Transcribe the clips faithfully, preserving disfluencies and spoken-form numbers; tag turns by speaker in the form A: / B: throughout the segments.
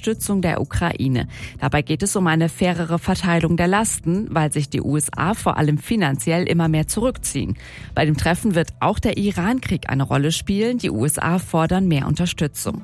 A: Unterstützung der Ukraine. Dabei geht es um eine fairere Verteilung der Lasten, weil sich die U S A vor allem finanziell immer mehr zurückziehen. Bei dem Treffen wird auch der Iran-Krieg eine Rolle spielen. Die U S A fordern mehr Unterstützung.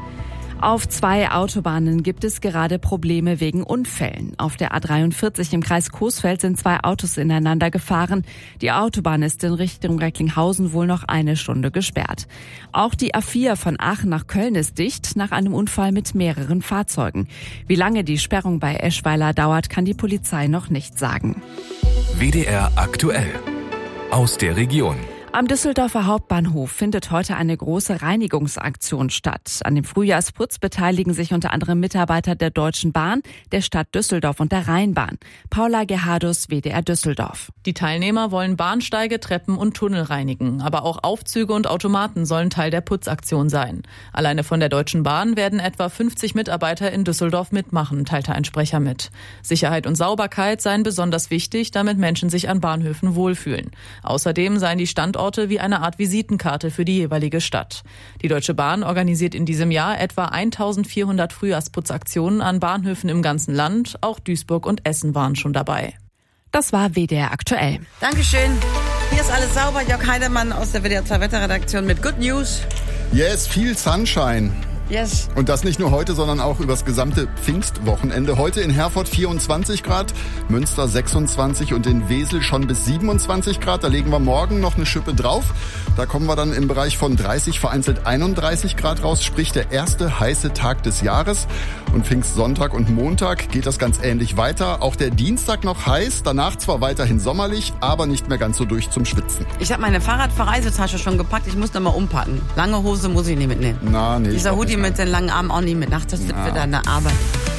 A: Auf zwei Autobahnen gibt es gerade Probleme wegen Unfällen. Auf der A dreiundvierzig im Kreis Coesfeld sind zwei Autos ineinander gefahren. Die Autobahn ist in Richtung Recklinghausen wohl noch eine Stunde gesperrt. Auch die A vier von Aachen nach Köln ist dicht nach einem Unfall mit mehreren Fahrzeugen. Wie lange die Sperrung bei Eschweiler dauert, kann die Polizei noch nicht sagen.
B: W D R aktuell aus der Region.
A: Am Düsseldorfer Hauptbahnhof findet heute eine große Reinigungsaktion statt. An dem Frühjahrsputz beteiligen sich unter anderem Mitarbeiter der Deutschen Bahn, der Stadt Düsseldorf und der Rheinbahn. Paula Gerhardus, W D R Düsseldorf.
C: Die Teilnehmer wollen Bahnsteige, Treppen und Tunnel reinigen. Aber auch Aufzüge und Automaten sollen Teil der Putzaktion sein. Alleine von der Deutschen Bahn werden etwa fünfzig Mitarbeiter in Düsseldorf mitmachen, teilte ein Sprecher mit. Sicherheit und Sauberkeit seien besonders wichtig, damit Menschen sich an Bahnhöfen wohlfühlen. Außerdem seien die Standorte wie eine Art Visitenkarte für die jeweilige Stadt. Die Deutsche Bahn organisiert in diesem Jahr etwa eintausendvierhundert Frühjahrsputzaktionen an Bahnhöfen im ganzen Land. Auch Duisburg und Essen waren schon dabei.
A: Das war W D R aktuell.
D: Dankeschön. Hier ist alles sauber. Jörg Heidemann aus der W D R zwei Wetterredaktion mit Good News.
E: Yes, viel Sunshine.
D: Yes.
E: Und das nicht nur heute, sondern auch übers gesamte Pfingstwochenende. Heute in Herford vierundzwanzig Grad, Münster sechsundzwanzig und in Wesel schon bis siebenundzwanzig Grad. Da legen wir morgen noch eine Schippe drauf. Da kommen wir dann im Bereich von dreißig, vereinzelt einunddreißig Grad raus, sprich der erste heiße Tag des Jahres. Und Pfingstsonntag und Montag geht das ganz ähnlich weiter. Auch der Dienstag noch heiß, danach zwar weiterhin sommerlich, aber nicht mehr ganz so durch zum Schwitzen.
D: Ich habe meine Fahrradverreisetasche schon gepackt, ich muss noch mal umpacken. Lange Hose muss ich nicht mitnehmen.
E: Na, nee.
D: Dieser Hoodie mit den langen Armen auch nicht mit. Ach, das wird für deine Arbeit.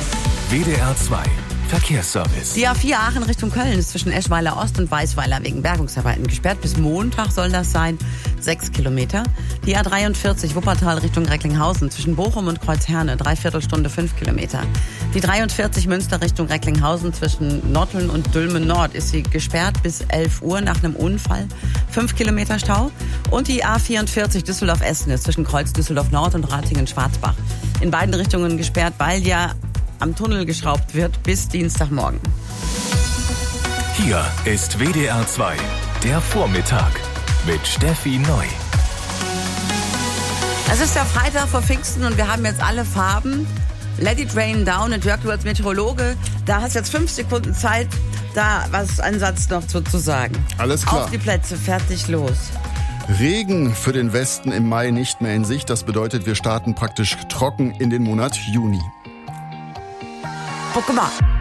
B: W D R zwei Verkehrsservice.
D: Die A vier Aachen Richtung Köln ist zwischen Eschweiler Ost und Weißweiler wegen Bergungsarbeiten gesperrt. Bis Montag soll das sein. Sechs Kilometer. Die A dreiundvierzig Wuppertal Richtung Recklinghausen zwischen Bochum und Kreuzherne. Dreiviertelstunde, fünf Kilometer. Die dreiundvierzig Münster Richtung Recklinghausen zwischen Notteln und Dülmen Nord ist sie gesperrt bis elf Uhr nach einem Unfall. Fünf Kilometer Stau. Und die A vierundvierzig Düsseldorf-Essen ist zwischen Kreuz Düsseldorf Nord und Ratingen-Schwarzbach. In beiden Richtungen gesperrt, weil ja am Tunnel geschraubt wird bis Dienstagmorgen.
B: Hier ist W D R zwei, der Vormittag mit Steffi Neu.
D: Es ist der Freitag vor Pfingsten und wir haben jetzt alle Farben. Let it rain down. Und Jörg, du als Meteorologe, da hast jetzt fünf Sekunden Zeit, da was einen Satz noch zu, zu sagen.
E: Alles klar.
D: Auf die Plätze, fertig, los.
E: Regen für den Westen im Mai nicht mehr in Sicht. Das bedeutet, wir starten praktisch trocken in den Monat Juni.
D: Guck mal.